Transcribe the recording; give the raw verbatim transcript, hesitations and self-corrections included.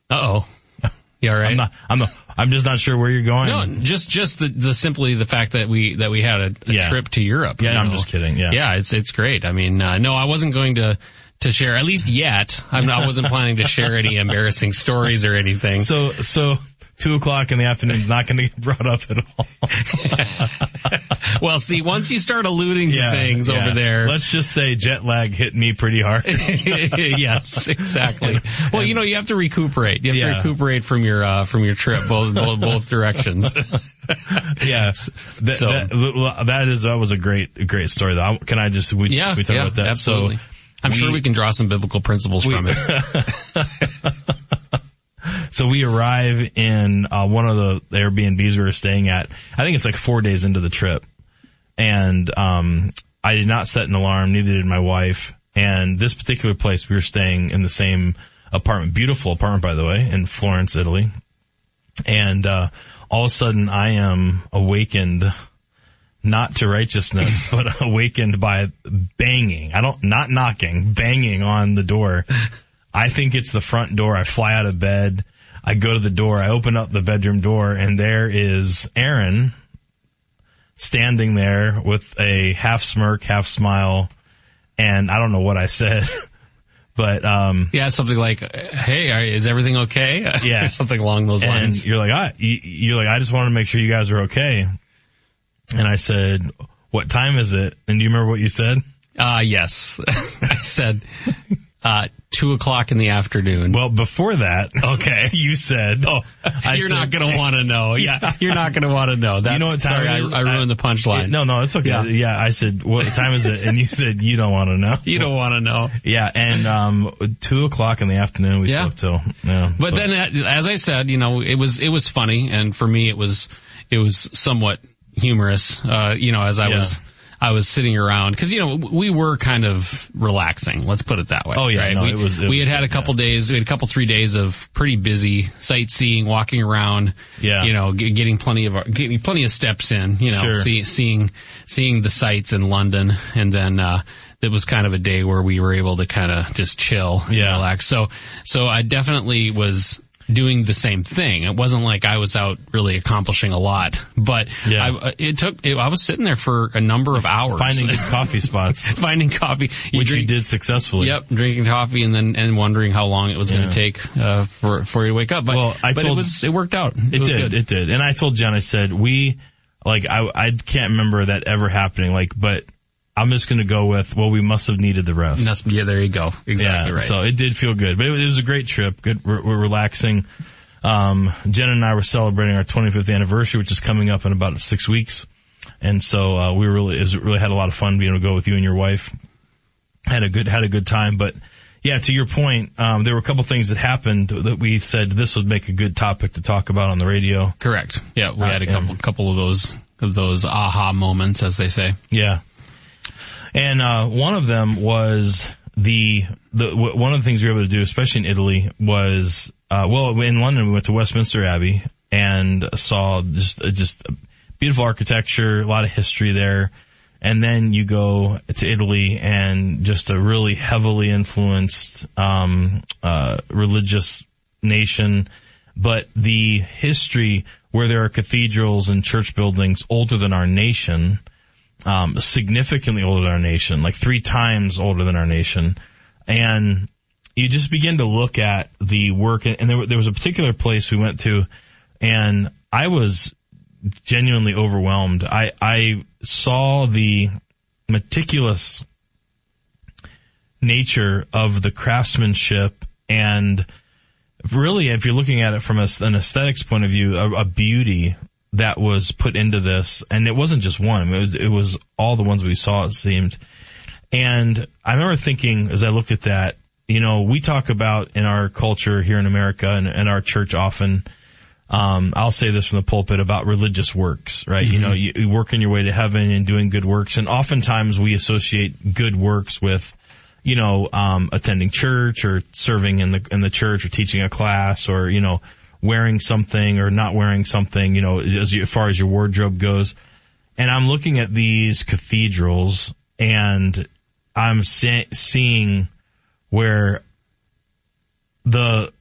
Uh-oh. You all right? I'm not, I'm not, I'm just not sure where you're going. No, just just the, the simply the fact that we that we had a, a yeah. trip to Europe. Yeah, you I'm know? just kidding. Yeah, yeah, it's it's great. I mean, uh, no, I wasn't going to to share, at least yet. I'm not, I wasn't planning to share any embarrassing stories or anything. So so two o'clock in the afternoon is not going to get brought up at all. Well, see, once you start alluding to yeah, things yeah. over there, let's just say jet lag hit me pretty hard. Yes, exactly. Well, you know, you have to recuperate. You have yeah. to recuperate from your uh, from your trip, both both, both directions. Yes, that, So- that, that is that was a great great story. Though, can I just we Yeah, we talk yeah, about that? absolutely. So I'm we, sure we can draw some biblical principles we, from it. So we arrive in uh, one of the Airbnbs we were staying at. I think it's like four days into the trip. And um, I did not set an alarm, neither did my wife. And this particular place, we were staying in the same apartment, beautiful apartment, by the way, in Florence, Italy. And uh, all of a sudden, I am awakened, not to righteousness, but awakened by banging. I don't, not knocking, banging on the door. I think it's the front door. I fly out of bed. I go to the door. I open up the bedroom door, and there is Aaron standing there with a half smirk, half smile, and I don't know what I said, but um, Yeah, something like, "Hey, are, is everything okay?" Yeah, or something along those and lines. you're like, I, you're like, I just wanted to make sure you guys are okay. And I said, "What time is it?" And do you remember what you said? Uh, yes. I said, uh, two o'clock in the afternoon. Well, before that, Okay. you said, Oh, I you're said- not going to want to know. Yeah, you're not going to want to know. That's, you know what time sorry, it is? I, I ruined I- the punchline. No, no, it's okay. Yeah. Yeah. I said, what time is it? And you said, you don't want to know. You don't want to know. Yeah, and um, two o'clock in the afternoon, we Yeah. slept till. Yeah, But then, uh, as I said, you know, it was it was funny, and for me, it was it was somewhat humorous. Uh, you know, as I Yeah. was I was sitting around because you know we were kind of relaxing. Let's put it that way. Oh, yeah, right? no, we, it was- it we was had had a good, couple yeah. days, we had a couple three days of pretty busy sightseeing, walking around. Yeah. you know, g- getting plenty of our- getting plenty of steps in. You know, Sure. see, seeing seeing the sights in London, and then. uh It was kind of a day where we were able to kind of just chill and Yeah. relax. So, so I definitely was doing the same thing. It wasn't like I was out really accomplishing a lot, but Yeah. I, it took, it, I was sitting there for a number of hours. finding good coffee spots, finding coffee. which drink- you did successfully. Yep, drinking coffee and then and wondering how long it was going Yeah. to take uh, for for you to wake up. But, Well, I but told- it was it worked out. It was did, good. it did. And I told Jen, I said, we, like, I, I can't remember that ever happening, like, but I'm just going to go with, well, we must have needed the rest. That's- yeah, there you go. Exactly yeah, right. So it did feel good, but it was, it was a great trip. Good, we're, we're relaxing. Um, Jen and I were celebrating our twenty-fifth anniversary, which is coming up in about six weeks. And so, uh, we really, it was, really had a lot of fun being able to go with you and your wife. Had a good, had a good time. But yeah, to your point, um, there were a couple things that happened that we said this would make a good topic to talk about on the radio. Correct. Yeah, we Uh, had a yeah. couple couple of those of those aha moments, as they say. Yeah. And, uh, one of them was the, the, w- one of the things we were able to do, especially in Italy, was, uh, well, in London, we went to Westminster Abbey and saw just, uh, just beautiful architecture, a lot of history there. And then you go to Italy and just a really heavily influenced, um, uh, religious nation. But the history where there are cathedrals and church buildings older than our nation, Um, significantly older than our nation, like three times older than our nation. And you just begin to look at the work. And there, there was a particular place we went to, and I was genuinely overwhelmed. I, I saw the meticulous nature of the craftsmanship, and really, if you're looking at it from a, an aesthetics point of view, a, a beauty that was put into this. And it wasn't just one. It was, it was all the ones we saw, it seemed. And I remember thinking, as I looked at that, you know, we talk about in our culture here in America and in our church often, um, I'll say this from the pulpit about religious works, right? Mm-hmm. You know, you, you working your way to heaven and doing good works. And oftentimes we associate good works with, you know, um, attending church or serving in the, in the church or teaching a class or, you know, wearing something or not wearing something, you know, as, you, as far as your wardrobe goes. And I'm looking at these cathedrals and I'm see- seeing where the